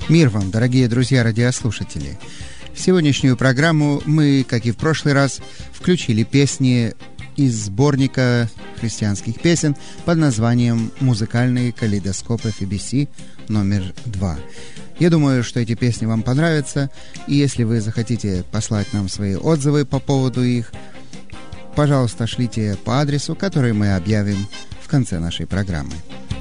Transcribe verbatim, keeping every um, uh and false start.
Мир вам, дорогие друзья радиослушатели! В сегодняшнюю программу мы, как и в прошлый раз, включили песни из сборника христианских песен под названием «Музыкальный калейдоскоп эф и би си номер два». Я думаю, что эти песни вам понравятся, и если вы захотите послать нам свои отзывы по поводу их, пожалуйста, шлите по адресу, который мы объявим в конце нашей программы.